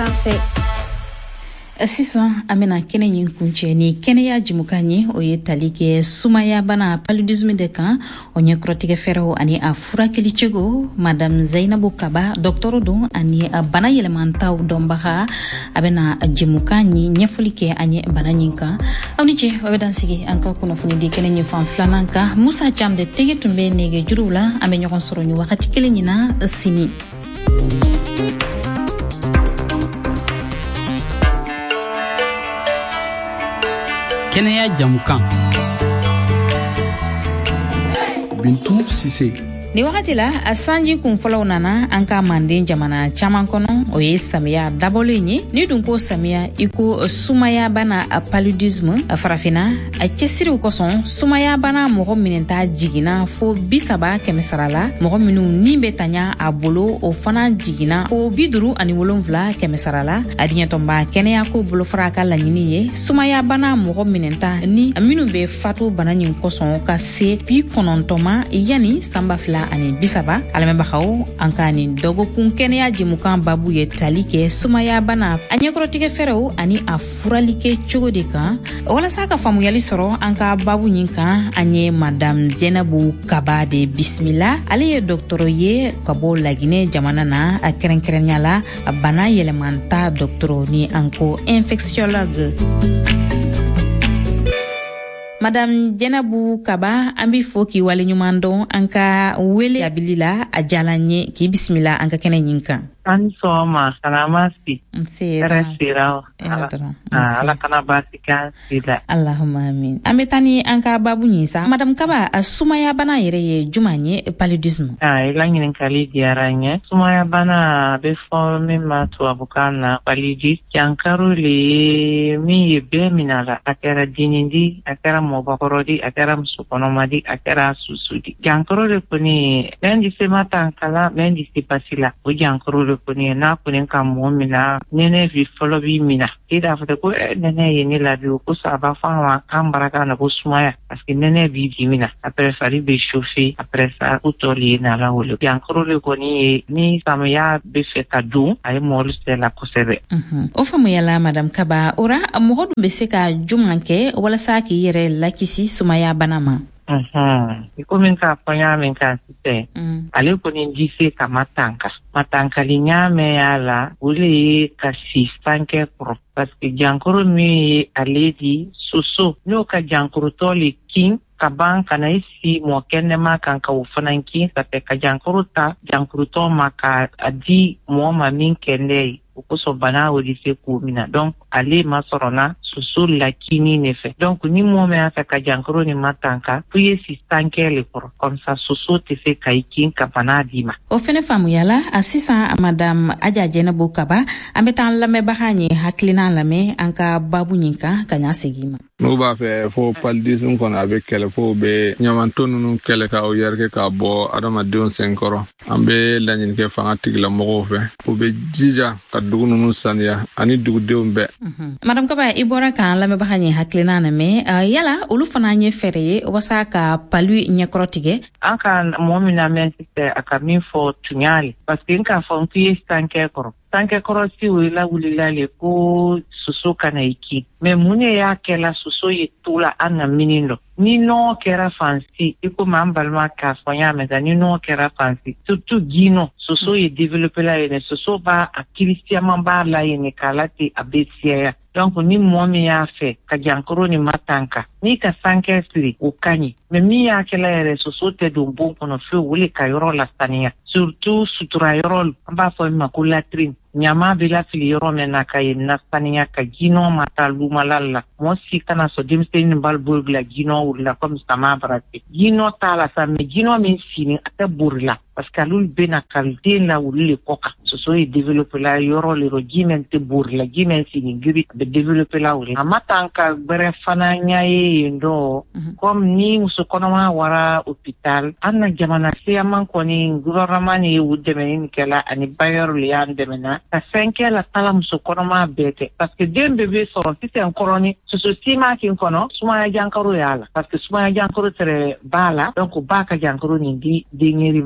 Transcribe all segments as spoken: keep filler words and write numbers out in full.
sanfɛ. Sisan an bɛna kɛnɛ ɲin kuncɛ ni kɛnɛya jimukan ye o ye tali kɛ sumaya bana paludisme de kan o ɲɛkɔrɔtigɛ fɛɛrɛw ani a furakɛli cogo madame Zainabu Kaba dɔgɔtɔrɔ don ani a bana yɛlɛmantaw dɔnbaga a bɛna jimukan ɲi ɲɛfɔli kɛ an ye bana ɲin kan aw ni cɛ o bɛ dan sigi an ka kunnafoni di kɛnɛ ɲin fan filanan kan Musa Cam de tege tun bɛ nege juruw la an bɛ ɲɔgɔn sɔrɔ ni wagati kelen ɲina sini. Kɛnɛya jamukan Bintu Sise. Ni wagati la a sanji kun fɔlɔw nana an ka Manden jamana caman kɔnɔ o ye samiya dabɔlen ye ni dun ko samiya i ko sumaya bana a paludisme a farafina a cɛsiriw kosɔn sumaya bana mɔgɔ minɛta jiginna fo bi saba kɛmɛ sara la mɔgɔ minnu ni bɛ tanya a bolo o fana jiginna fo bi duuru ani wolonwula kɛmɛ sara la a diɲɛtɔnba kɛnɛya ko bolofara ka laɲini ye sumaya bana mɔgɔ minɛta ni minnu bɛ fatu bana nin kosɔn ka se bi kɔnɔntɔn ma yani sanba fila ani bisaba alamɛbagaw an ka nin dɔgɔkun kɛnɛya jimukan babu ye tali kɛ sumaya bana a ɲɛkɔrɔtigɛ fɛɛrɛw ani a furali kɛ cogo de kan walasa ka faamuyali sɔrɔ an ka babu ɲin kan an ye madame Zainabu Kaba de bisimila ale ye dɔgɔtɔrɔ ye ka bɔ Laginɛ jamana na a kɛrɛnkɛrɛnya la a bana yɛlɛmanta dɔgɔtɔrɔ ni an ko infectiologue. Madame Zainabu Kaba an b'i fo k'i waleɲuman dɔn an ka wele abili la a diyala n ye k'i bisimila an ka kɛnɛ ɲin kan. An sɔgɔma salamasi. Nsera. Sera. Ala kana baasi k'an si la. Allahumma amin. An bɛ taa ni an ka babu ɲin sa. Madame Kaba a sumaya bana yɛrɛ ye juman ye paludisme? Ah, i la ɲininkali diyara n ye. Sumaya bana a bɛ fɔ min ma tubabukan na paludisme. Jankaro le ye min ye bɛɛ minɛ la. A kɛra denindi, a kɛra mɔgɔkɔrɔ di, a kɛra musokɔnɔma di, a kɛra susu di. Jankaro de kɔni même di se ma tan kala, même di se pasi la. O jankaro de kɔni n'a kɔni ka mɔgɔ min na nɛnɛ bi fɔlɔ b'i minɛ. I d'a fɔ ko nɛnɛ ye ne labi o ko sa a b'a fɔ an ma k'an baraka na ko sumaya parce que nɛnɛ b'i bi minɛ. Après fari bɛ chauffer, après ça ko tɔ le ye nala wolo. Jankaro de kɔni ye ni samiya bɛ fɛ ka don a ye mɔgɔ sɛla kosɛbɛ. O faamuyala madame Kaba ora mɔgɔ dun bɛ se ka juman kɛ walasa k'i yɛrɛ lakisi sumaya bana ma? I ko min k'a fɔ n y'a mɛn k'a sisan ale kɔni di se ka matanka matankali ɲa mɛn y'a la o le ye ka si sankɛ kɔrɔ parce que jankoro min ye ale di soso n'o ka jankorotɔ le kin ka ban kana i si mɔgɔ kɛnɛma kan ka o fana kin safɛ ka jankoro ta jankorotɔ ma ka a di mɔgɔ ma min kɛnɛ ye o kosɔn bana o de se k'o mina donc ale ma sɔrɔna soso lakini ne fɛ donc ni mɔgɔ min y'a fɛ ka jankoro ni ma tanka fo ye si sankɛ le kɔrɔ comme ça soso tɛ se ka i kin ka bana di ma. O fɛnɛ faamuyala a sisan madame Aja Zainabu Kaba an bɛ taa lamɛnbaga ɲe hakilina lamɛn an ka babu ɲin kan ka ɲa segin ma. N'u b'a fɛ fo paludisme kɔnɔ a bɛ kɛlɛ fo bɛ ɲamanto ninnu kɛlɛ ka o yɛrɛkɛ ka bɔ adamadenw senkɔrɔ an bɛ laɲini kɛ fanga tigilamɔgɔw fɛ u bɛ jija ka dugu ninnu saniya ani dugudenw bɛɛ. Madame Kaba i bɔra k'an lamɛnbaga ɲe hakilina lamɛn yala olu fana ye fɛɛrɛ ye walasa ka palu ɲɛkɔrɔ tigɛ? An ka mɔgɔ min lamɛn sisan a ka min fɔ tuɲali parce que n k'a fɔ n k'i ye sankɛ kɔrɔ. Sankɛ kɔrɔsi o la wulila le ko soso kana i kin mais mun ne y'a kɛla soso ye to la an na mini dɔ ni nɔgɔ kɛra fansi i komi an balima k'a fɔ n y'a mɛn tan ni nɔgɔ kɛra fansi surtout ginɔ soso ye développé la yen soso b'a a kirisiyaman b'a la yen k'a late a bɛ fiyɛya donc ni mɔgɔ min y'a fɛ ka jankoro ni ma tanka n'i ka sankɛ siri o ka ɲi mais min y'a kɛla yɛrɛ soso tɛ don bon kɔnɔ fiyewu o le ka yɔrɔ lasaniya surtout sutura yɔrɔ an b'a fɔ min ma ko latrine ɲama bɛ lafili yɔrɔ min na ka yen lasaniya ka ginɔ ma taa lumala la mɔgɔ si kana sɔn denmisɛnnin ni bali bolo bila ginɔ wulila comme sama barate ginɔ t'a la sa mais ginɔ min sini a tɛ bori la parce que olu bɛna ka den la olu le kɔ kan soso ye développé la yɔrɔ le rɔ ji min tɛ bori la ji min sini giri a bɛ développé la o a ma tan ka gbɛrɛ fana ɲa ye yen dɔ comme ni muso kɔnɔma wara hôpital an na jamana seyaman kɔni gouvernement ye u dɛmɛni kɛla ani bailleur le y'an dɛmɛna ka fɛn kɛ la tala muso kɔnɔma bɛɛ tɛ parce que den bɛ bɛ sɔrɔ sisan kɔrɔni soso si ma kin kɔnɔ sumaya jankaro y'a la parce que sumaya jankaro tɛrɛ b'a la donc ba ka jankaro nin di den yɛrɛ ma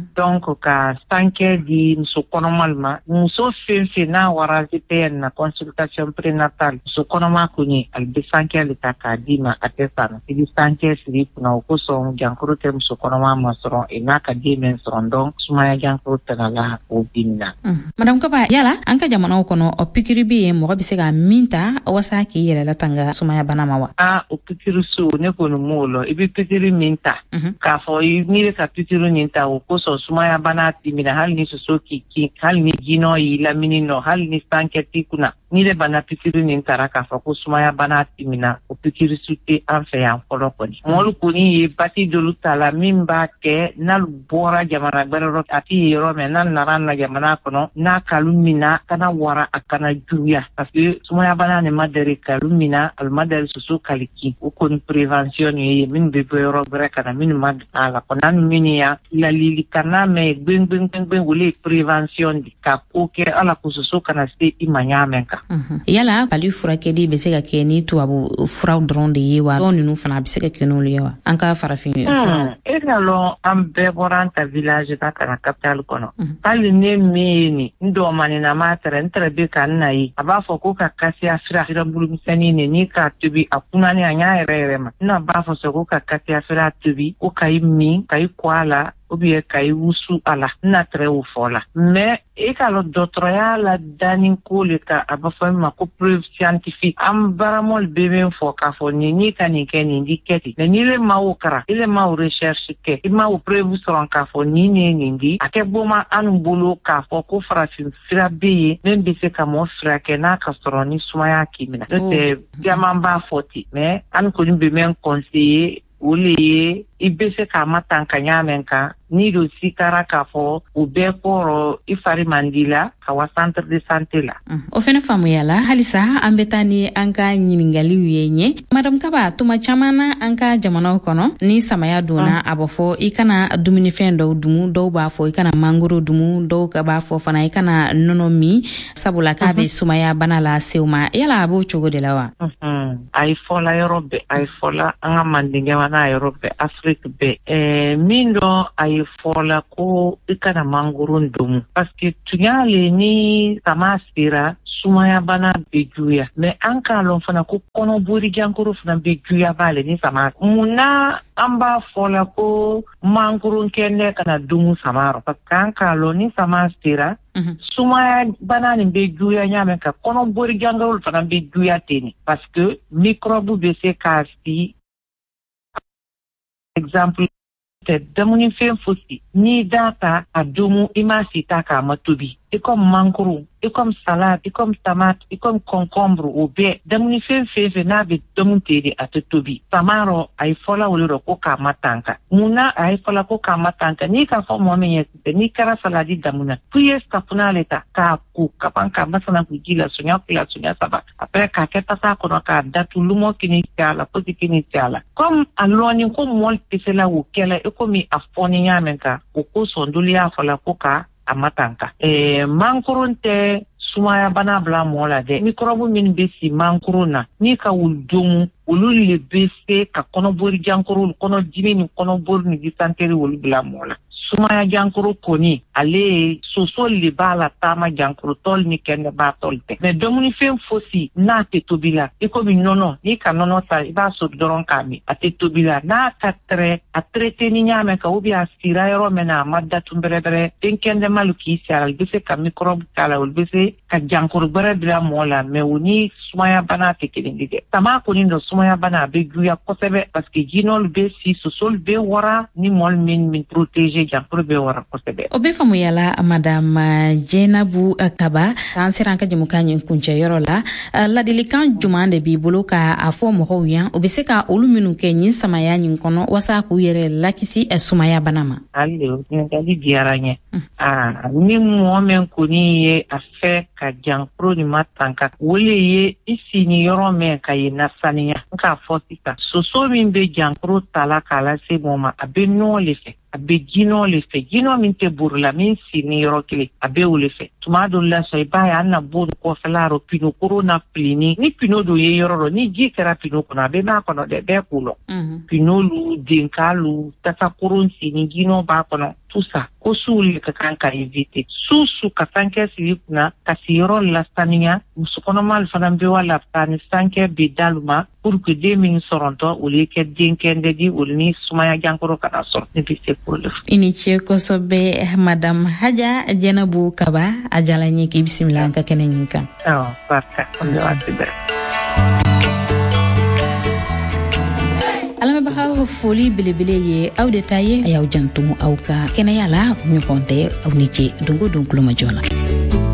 donc ka sanke di muso kɔnɔma ma muso fɛn fɛn n'a wara V P N na consultation prénatale muso kɔnɔma kɔni ale bɛ sanke le ta k'a di ma a tɛ sa i bɛ sanke sigi kunna o kosɔn jankuru tɛ muso kɔnɔma ma sɔrɔ i n'a ka den min sɔrɔ donc sumaya jankuru tɛna la o bin na. Madame Kaba yala an ka jamanaw kɔnɔ o pikiri bɛ yen mɔgɔ bɛ se ka min ta wasa k'i yɛrɛ latanga sumaya bana ma wa? Ah o pikiri so ne kɔni m'o lɔ i bɛ pikiri min ta k'a fɔ n'i bɛ ka pikiri nin ta o kosɔn sumaya bana t'i minɛ hali ni soso k'i kin hali ni jinɔ y'i lamini nɔ hali ni sanke t'i kunna n'i de bana pikiri nin tara k'a fɔ ko sumaya bana t'i minɛ o pikiri su tɛ an fɛ yan fɔlɔ kɔni. Mɔlu kɔni ye bati dolu ta la min b'a kɛ n'alu bɔra jamana gbɛrɛ yɔrɔ a t'i ye yɔrɔ mɛ n'a nana na jamana kɔnɔ n'a kalu mina kana wara a kana juguya parce que sumaya bana nin ma deli kalu mina alu ma deli soso kaliki o kɔni prévention ye min bɛ bɔ yɔrɔ wɛrɛ kana min ma a la kɔnɔ an min ya lalili kana mɛ gbɛn gbɛn gbɛn gbɛn wele prévention di ka ko kɛ ala ko soso kana se i ma ɲaamɛ kan. Yala pali furakɛli bɛ se ka kɛ ni tubabu furaw dɔrɔn de ye wa dɔw ninnu fana bɛ se ka kɛ n'olu ye wa an ka farafin furaw. E ka lɔn an bɛɛ bɔra an ta village ka kana capitale kɔnɔ hali ne min ye nin n dɔgɔmanina ma tɛrɛ n tɛrɛ bɛ ka n na ye a b'a fɔ ko ka kasiya fira fira bulumisɛnnin nin n'i k'a tobi a kunnani a ɲa yɛrɛ yɛrɛ ma n na b'a fɔ sɛ ko ka kasiya fira tobi ko ka i min ka i kɔ a la ou bien ka i wusu a la n na tɛrɛ o fɔ la mais e ka lɔ dɔgɔtɔrɔya la danni ko le ka a b'a fɔ min ma ko preuve scientifique an baramɔli bɛ min fɔ k'a fɔ nin n'i ka nin kɛ nin di kɛ ten mais n'i le ma o kara i le ma o recherche kɛ i ma o preuve sɔrɔ k'a fɔ nin ne ye nin di a kɛ bɔma an bolo k'a fɔ ko farafin fura bɛ yen min bɛ se ka mɔgɔ furakɛ n'a ka sɔrɔ ni sumaya k'i minɛ n'o tɛ caman b'a fɔ ten mais an kɔni bɛ min conseiller o le ye i bɛ se k'a ma tan ka ɲaamɛ kan n'i do sikara k'a fɔ o bɛɛ kɔrɔ i fari man di la ka wa centre de santé la. O fɛnɛ faamuya la halisa an bɛ taa ni an ka ɲiningaliw ye ɲɛ Madame Kaba tuma caman na an ka jamanaw kɔnɔ ni samaya donna a bɛ fɔ i kana dumunifɛn dɔw dumu dɔw b'a fɔ i kana mangoro dumu dɔw b'a fɔ fana i kana nɔnɔ min sabula k'a bɛ sumaya bana lase u ma yala a b'o cogo de la wa? A ye fɔla yɔrɔ bɛɛ a ye fɔla an ka mandenkɛ n'a yɔrɔ bɛɛ Afrique bɛɛ min dɔn a ye fɔla ko i kana mangoro dumu parce que tuɲale ni sama sera sumaya bana bɛ juguya mais an k'a lɔn fana ko kɔnɔbori jankoro fana bɛ juguya b'ale ni sama munna an b'a fɔla ko mangoro kɛnɛ kana dumu sama parce que an k'a lɔn ni sama sera sumaya bana nin bɛ juguya ɲaamɛ ka kɔnɔbori jankoro fana bɛ juguya ten parce que microbe bɛ se k'a si exemple tɛ damunifɛn fosi n'i da ta a dumu i ma si ta k'a ma tobi i comme mangoro i comme salade i comme tomate i comme concombre o bɛɛ damunifɛn fɛn fɛn n'a bɛ damu teri a tɛ tobi samarɔ a ye fɔla olu rɔ ko k'a ma tanka munna a ye fɔla ko k'a ma tanka n'i ka fɔ mɔgɔ min ye sisan n'i kɛra saladi damuna f'i ye safunɛ le ta k'a ko ka ban k'a masana k'u ji la soɲa fila soɲa saba après k'a kɛ tasa kɔnɔ k'a datu lumɔ kini ci a la fosi kini ci a la comme a lɔni ko mɔli tɛ se la o kɛla i komi a fɔni y'a mɛn kan o kosɔn dolu y'a fɔla ko ka a ma tanka mangoro tɛ sumaya bana bila mɔgɔ la dɛ microbe min bɛ si mangoro na n'i ka wulu domu olu le bɛ se ka kɔnɔbori jankoro kɔnɔdimi ni kɔnɔbori ni dysenterie olu bila mɔgɔ la sumaya jankoro kɔni ale ye soso le b'a la taama jankoro tɔl ni kɛnɛbaatɔl tɛ mais dumunifɛn fosi n'a tɛ tobi la i komi nɔnɔ n'i ka nɔnɔ ta i b'a soli dɔrɔn k'a min a tɛ tobi la n'a ka tɛrɛ a traité ni ɲaamɛ kan ou bien a sira yɔrɔ min na a ma datu bɛrɛbɛrɛ den kɛnɛmalu k'i si a la olu bɛ se ka microbe k'a la olu bɛ se ka jankoro bɛrɛ bila mɔgɔ la mais o ni sumaya bana tɛ kelen ye dɛ sama kɔni dɔ sumaya bana a bɛ juguya kosɛbɛ parce que jinɔlu bɛ si sosolu bɛ wara ni mɔli min min protéger jankoro bɛ wara kosɛbɛ. O bɛ faamuya la Madame Jenabu Kaba an sera an ka jamukan ɲin kuncɛyɔrɔ la ladilikan juman de b'i bolo ka a fɔ mɔgɔw yan o bɛ se ka olu minnu kɛ ɲin samaya ɲin kɔnɔ wasa k'u yɛrɛ lakisi sumaya bana ma. hali ɲininkali diyara n ye ni mɔgɔ min kɔni ye a fɛ ka jankoro nin ma tanka o le ye i sini yɔrɔ min ka ye na saniya n k'a fɔ sisan soso min bɛ jankoro ta la k'a lase mɔgɔ ma a bɛ nɔgɔ le fɛ a bɛ jinɔ le fɛ jinɔ min tɛ bori la min sini yɔrɔ kelen a bɛ o le fɛ tuma dɔ la sɔn i b'a ye an na bɔ kɔfɛla rɔ pinokoro na pilini ni pino dɔ ye yɔrɔ dɔ ni ji kɛra pino kɔnɔ a bɛ n'a kɔnɔ dɛ bɛɛ k'o lɔ pinolu denkalu tasakoron sini jinɔ b'a kɔnɔ tout ça ko suul ka kan ka éviter susu ka sanke silipna ka siro la stania musukonomal fanam be wala tani sanke be daluma pour que deux min soronto ou les ke dinkende di ulni sumaya jankoro kana sorti bi se pour le ini che ko sobe madame Haja Jenabu Kaba ajala nyiki bismillah ka kenen kan ah barka on de watibe alama bakaw foli belebele ye aw detaye ayaw jantumu aw ka kena yala ñu ponte aw ni ci dungu dungu ma jona